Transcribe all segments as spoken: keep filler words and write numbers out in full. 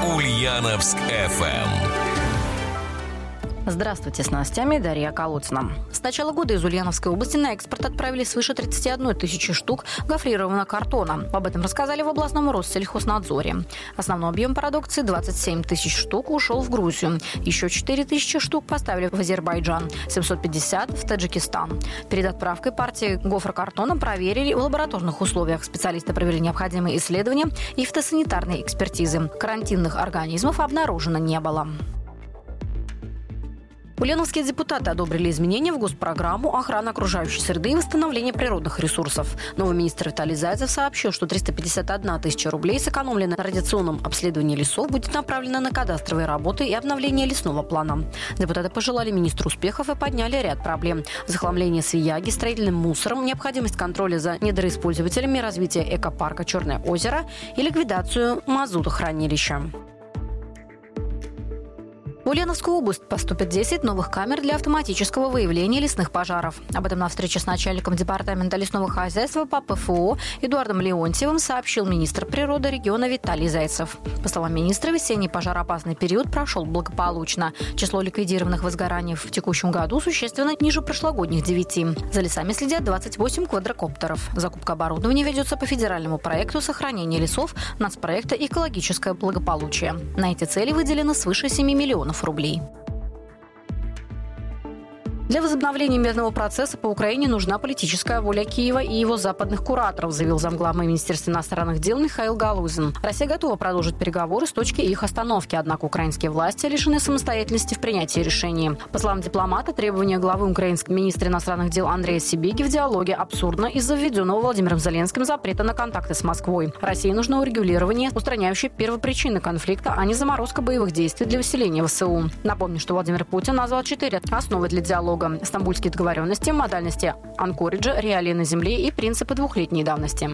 Ульяновск эф эм. Здравствуйте, с новостями Дарья Колодцина. С начала года из Ульяновской области на экспорт отправили свыше тридцать одна тысяча штук гофрированного картона. Об этом рассказали в областном Россельхознадзоре. Основной объем продукции двадцать семь тысяч штук ушел в Грузию. Еще четыре тысячи штук поставили в Азербайджан, семьсот пятьдесят в Таджикистан. Перед отправкой партии гофрокартона проверили в лабораторных условиях. Специалисты провели необходимые исследования и фитосанитарные экспертизы. Карантинных организмов обнаружено не было. Ульяновские депутаты одобрили изменения в госпрограмму охраны окружающей среды и восстановления природных ресурсов. Новый министр Виталий Зайцев сообщил, что триста пятьдесят одна тысяча рублей, сэкономленная на радиационном обследовании лесов, будет направлена на кадастровые работы и обновление лесного плана. Депутаты пожелали министру успехов и подняли ряд проблем: захламление Свияги строительным мусором, необходимость контроля за недоиспользователями, развитие экопарка «Черное озеро» и ликвидацию мазутохранилища. В Ульяновскую область поступят десять новых камер для автоматического выявления лесных пожаров. Об этом на встрече с начальником департамента лесного хозяйства по пэ эф о Эдуардом Леонтьевым сообщил министр природы региона Виталий Зайцев. По словам министра, весенний пожароопасный период прошел благополучно. Число ликвидированных возгораний в текущем году существенно ниже прошлогодних девяти. За лесами следят двадцать восемь квадрокоптеров. Закупка оборудования ведется по федеральному проекту сохранения лесов нацпроекта «Экологическое благополучие». На эти цели выделено свыше семи миллионов рублей. Для возобновления мирного процесса по Украине нужна политическая воля Киева и его западных кураторов, заявил замглавы Министерства иностранных дел Михаил Галузин. Россия готова продолжить переговоры с точки их остановки, однако украинские власти лишены самостоятельности в принятии решений. По словам дипломата, требования главы украинского министра иностранных дел Андрея Сибиги в диалоге абсурдно из-за введенного Владимиром Зеленским запрета на контакты с Москвой. России нужно урегулирование, устраняющее первопричины конфликта, а не заморозка боевых действий для усиления вэ эс у. Напомню, что Владимир Путин назвал четыре основы для диалога: стамбульские договоренности, модальности Анкориджа, реалии на земле и принципы двухлетней давности.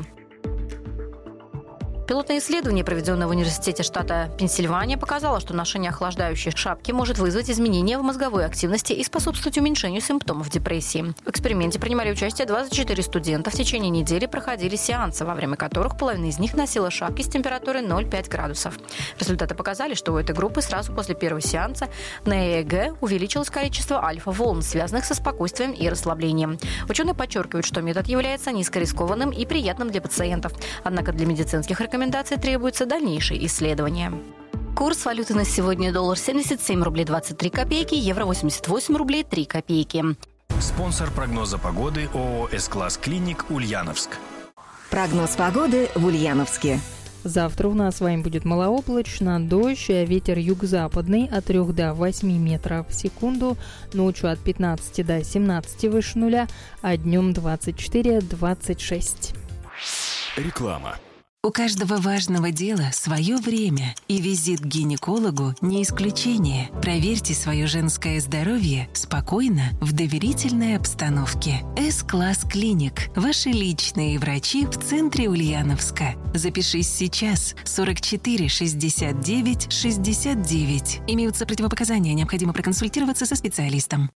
Пилотное исследование, проведенное в университете штата Пенсильвания, показало, что ношение охлаждающей шапки может вызвать изменения в мозговой активности и способствовать уменьшению симптомов депрессии. В эксперименте принимали участие двадцать четыре студента. В течение недели проходили сеансы, во время которых половина из них носила шапки с температурой ноль целых пять десятых градусов. Результаты показали, что у этой группы сразу после первого сеанса на э э гэ увеличилось количество альфа-волн, связанных со спокойствием и расслаблением. Ученые подчеркивают, что метод является низкорискованным и приятным для пациентов. Однако для медицинских рекомендаций требуется дальнейшее исследование. Курс валюты на сегодня: доллар семьдесят семь рублей двадцать три копейки, евро восемьдесят восемь рублей три копейки. Спонсор прогноза погоды ООО «С-класс Клиник» Ульяновск. Прогноз погоды в Ульяновске. Завтра у нас с вами будет малооблачно, дождь, ветер юго-западный от трёх до восьми метров в секунду, ночью от пятнадцати до семнадцати выше нуля, а днем двадцать четыре - двадцать шесть. Реклама. У каждого важного дела свое время, и визит к гинекологу не исключение. Проверьте свое женское здоровье спокойно, в доверительной обстановке. С-класс Клиник. Ваши личные врачи в центре Ульяновска. Запишись сейчас. сорок четыре шестьдесят девять шестьдесят девять. Имеются противопоказания, необходимо проконсультироваться со специалистом.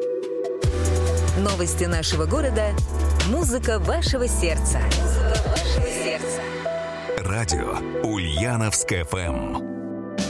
Новости нашего города. Музыка вашего сердца. Музыка вашего сердца. Радио Ульяновск эф эм.